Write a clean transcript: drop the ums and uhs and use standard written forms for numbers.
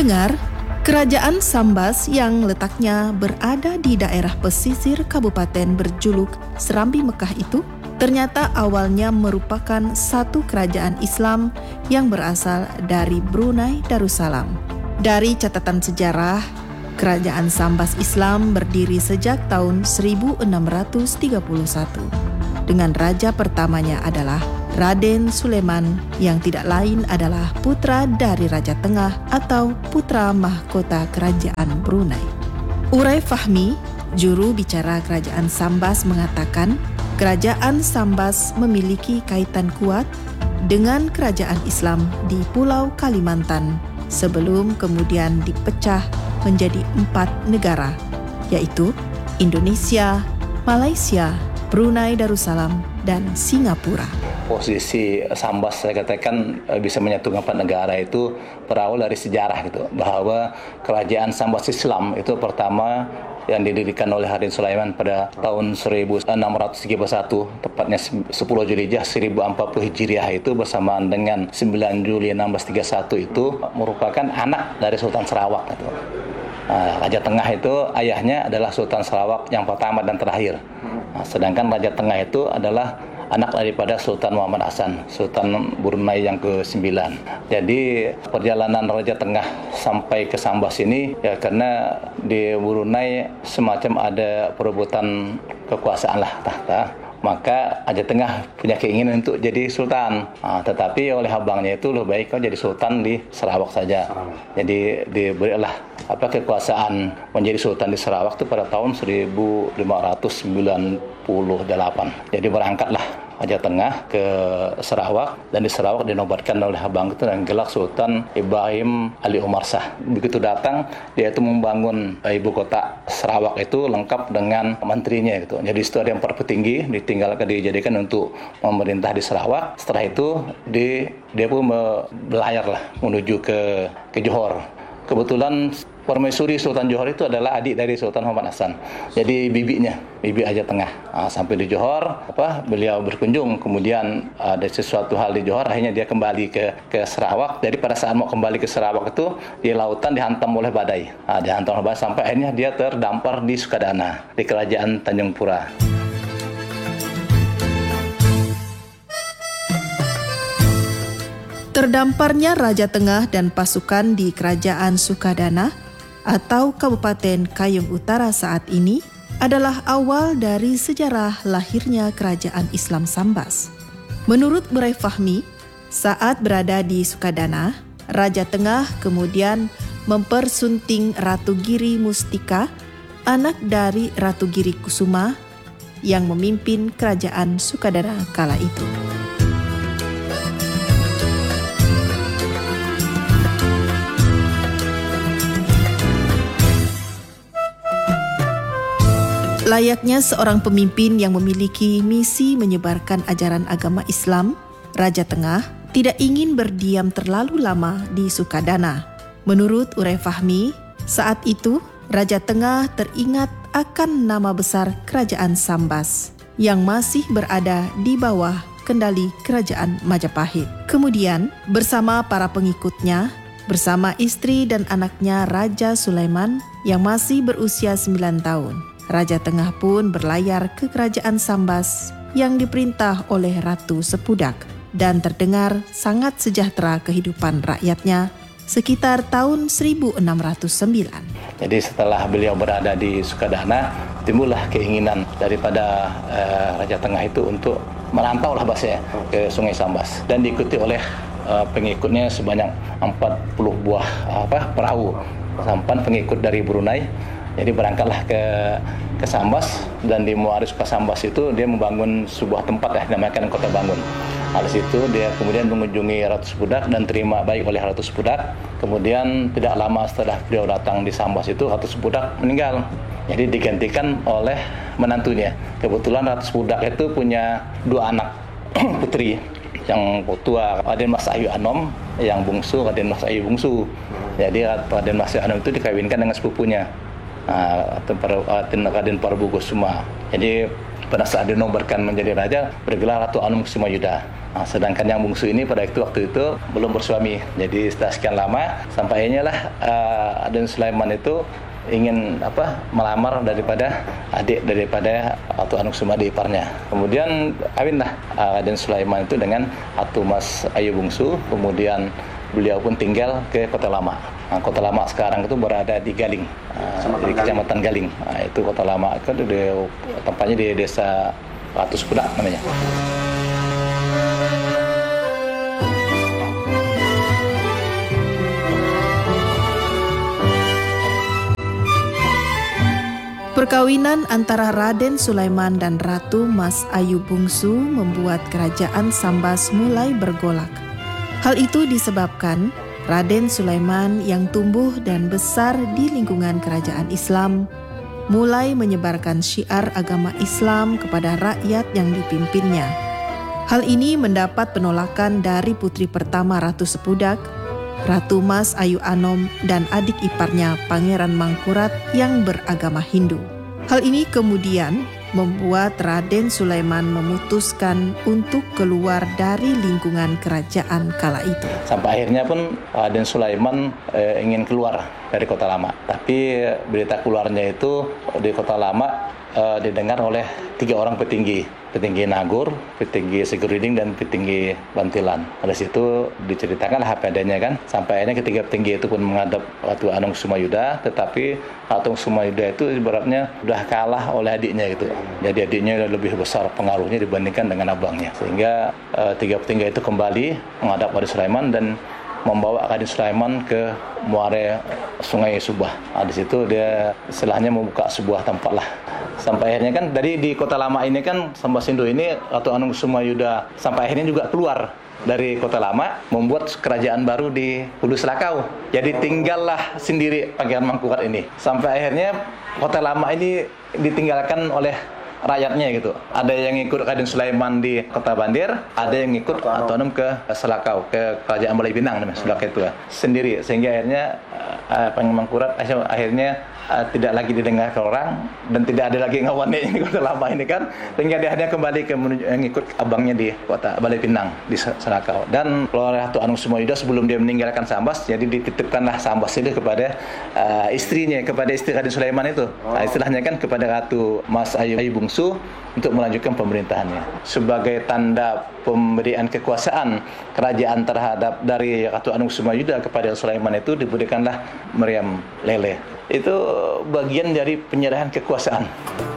Pendengar, Kerajaan Sambas yang letaknya berada di daerah pesisir kabupaten berjuluk Serambi Mekah itu ternyata awalnya merupakan satu kerajaan Islam yang berasal dari Brunei Darussalam. Dari catatan sejarah, Kerajaan Sambas Islam berdiri sejak tahun 1631 dengan raja pertamanya adalah Raden Sulaiman yang tidak lain adalah putra dari Raja Tengah atau putra mahkota Kerajaan Brunei. Urai Fahmi, juru bicara Kerajaan Sambas mengatakan, Kerajaan Sambas memiliki kaitan kuat dengan kerajaan Islam di Pulau Kalimantan sebelum kemudian dipecah menjadi 4 negara, yaitu Indonesia, Malaysia, Brunei Darussalam, dan Singapura. Posisi Sambas saya katakan bisa menyatukan 4 negara itu berawal dari sejarah gitu, bahwa kerajaan Sambas Islam itu pertama yang didirikan oleh Raden Sulaiman pada tahun 1631, tepatnya 10 Zulhijjah 1040 Hijriah itu bersamaan dengan 9 Juli 1631 itu merupakan anak dari Sultan Sarawak gitu. Raja Tengah itu ayahnya adalah Sultan Sarawak yang pertama dan terakhir. Sedangkan Raja Tengah itu adalah anak daripada Sultan Muhammad Hasan, Sultan Brunei yang ke-9. Jadi perjalanan Raja Tengah sampai ke Sambas ini ya karena di Brunei semacam ada perebutan kekuasaan lah tahta. Maka Raja Tengah punya keinginan untuk jadi sultan. Tetapi oleh abangnya itu lebih baik kau jadi sultan di Sarawak saja. Jadi diberilah kekuasaan menjadi sultan di Sarawak itu pada tahun 1598. Jadi berangkatlah Raja Tengah ke Sarawak, dan di Sarawak dinobatkan oleh abang itu dengan gelar Sultan Ibrahim Ali Umar Shah. Begitu datang, dia itu membangun ibu kota Sarawak itu lengkap dengan menterinya gitu. Jadi itu ada yang petinggi dijadikan untuk memerintah di Sarawak. Setelah itu dia pun belayarlah menuju ke Johor. Kebetulan permaisuri Sultan Johor itu adalah adik dari Sultan Muhammad Hasan. Jadi bibi Raja Tengah. Sampai di Johor, beliau berkunjung. Kemudian ada sesuatu hal di Johor, akhirnya dia kembali ke Sarawak. Jadi pada saat mau kembali ke Sarawak itu di lautan dihantam oleh badai. Dihantam oleh badai sampai akhirnya dia terdampar di Sukadana, di Kerajaan Tanjung Pura. Terdamparnya Raja Tengah dan pasukan di Kerajaan Sukadana atau Kabupaten Kayong Utara saat ini adalah awal dari sejarah lahirnya Kerajaan Islam Sambas. Menurut Urai Fahmi, saat berada di Sukadana, Raja Tengah kemudian mempersunting Ratu Giri Mustika, anak dari Ratu Giri Kusuma, yang memimpin Kerajaan Sukadana kala itu. Layaknya seorang pemimpin yang memiliki misi menyebarkan ajaran agama Islam, Raja Tengah tidak ingin berdiam terlalu lama di Sukadana. Menurut Urai Fahmi, saat itu Raja Tengah teringat akan nama besar Kerajaan Sambas yang masih berada di bawah kendali Kerajaan Majapahit. Kemudian bersama para pengikutnya, bersama istri dan anaknya Raja Sulaiman yang masih berusia 9 tahun, Raja Tengah pun berlayar ke Kerajaan Sambas yang diperintah oleh Ratu Sepudak, dan terdengar sangat sejahtera kehidupan rakyatnya sekitar tahun 1609. Jadi setelah beliau berada di Sukadana, timbullah keinginan daripada Raja Tengah itu untuk merantau lah bahasanya ke Sungai Sambas, dan diikuti oleh pengikutnya sebanyak 40 buah perahu sampan pengikut dari Brunei. Jadi berangkatlah ke Sambas, dan di Muaris Sambas itu dia membangun sebuah tempat dinamakan Kota Bangun. Di situ dia kemudian mengunjungi Ratu Sepudak dan terima baik oleh Ratu Sepudak. Kemudian tidak lama setelah beliau datang di Sambas itu, Ratu Sepudak meninggal. Jadi digantikan oleh menantunya. Kebetulan Ratu Sepudak itu punya 2 anak putri. Yang tua Raden Mas Ayu Anom, yang bungsu Raden Mas Ayu Bungsu. Jadi Raden Mas Ayu Anom itu dikawinkan dengan sepupunya, Raden Parbu Kusuma. Jadi pada saat dinobatkan menjadi raja bergelar Ratu Anungkusumayuda. Nah, sedangkan yang bungsu ini pada waktu itu belum bersuami. Jadi setelah sekian lama sampai akhirnya lah Raden Sulaiman itu ingin melamar daripada adik daripada Ratu Anungkusumayuda iparnya. Kemudian kawinlah Raden Sulaiman itu dengan Ratu Mas Ayu Bungsu. Kemudian beliau pun tinggal ke Kota Lama. Nah, Kota Lama sekarang itu berada di Galing, di Kecamatan Galing. Nah, itu Kota Lama itu tempatnya di Desa Ratus Kuda namanya. Perkawinan antara Raden Sulaiman dan Ratu Mas Ayu Bungsu membuat kerajaan Sambas mulai bergolak. Hal itu disebabkan Raden Sulaiman yang tumbuh dan besar di lingkungan kerajaan Islam mulai menyebarkan syiar agama Islam kepada rakyat yang dipimpinnya. Hal ini mendapat penolakan dari putri pertama Ratu Sepudak, Ratu Mas Ayu Anom, dan adik iparnya Pangeran Mangkurat yang beragama Hindu. Hal ini kemudian membuat Raden Sulaiman memutuskan untuk keluar dari lingkungan kerajaan kala itu. Sampai akhirnya pun Raden Sulaiman ingin keluar dari Kota Lama. Tapi berita keluarnya itu di Kota Lama didengar oleh 3 orang petinggi Nagur, petinggi Seguriding, dan petinggi Bantilan. Pada situ diceritakanlah apa adanya kan. Sampai akhirnya ketiga petinggi itu pun menghadap Ratu Anungkusumayuda, tetapi Ratu Anungkusumayuda itu ibaratnya sudah kalah oleh adiknya gitu. Jadi adiknya lebih besar pengaruhnya dibandingkan dengan abangnya. Sehingga 3 petinggi itu kembali menghadap Raden Sulaiman dan membawa Raden Sulaiman ke muara Sungai Subah. Di situ dia istilahnya membuka sebuah tempat lah. Sampai akhirnya kan dari di Kota Lama ini kan Sambasindo ini Ratu Anungkusumayuda sampai akhirnya juga keluar dari Kota Lama membuat kerajaan baru di Hulu Selakau. Jadi tinggallah sendiri Pangeran Mangkurat ini. Sampai akhirnya Kota Lama ini ditinggalkan oleh rakyatnya gitu. Ada yang ikut Raden Sulaiman di Kota Bandir, ada yang ikut otonom ke Selakau, ke Kerajaan Balai Pinang namanya, Selakau itu sendiri. Sehingga akhirnya Pangeran Mangkurat akhirnya tidak lagi didengar ke orang dan tidak ada lagi ngawannya di Kota Lama ini kan. Sehingga dia akhirnya kembali ke mengikut abangnya di Kota Balai Pinang di Selakau. Dan Ratu Anungkusumayuda sebelum dia meninggalkan Sambas, jadi dititipkanlah Sambas itu kepada istrinya, kepada istri Raden Sulaiman itu. Istilahnya kan kepada Ratu Mas Ayu Bungsu untuk melanjutkan pemerintahannya. Sebagai tanda pemberian kekuasaan kerajaan terhadap dari Ratu Anungkusumayuda kepada Sulaiman itu diberikanlah meriam lele. Itu bagian dari penyerahan kekuasaan.